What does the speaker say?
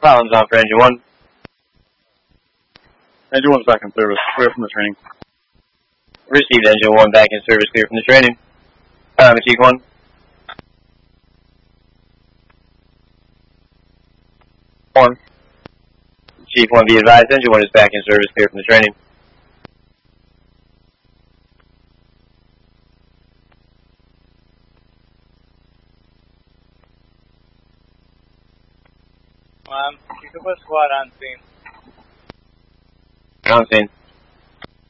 Problems on for engine 1. Engine 1's back in service. Clear from the training. Received engine 1 back in service, clear from the training. Chief 1. Chief 1, be advised, engine 1 is back in service, clear from the training. Chief of Squad on scene. On scene.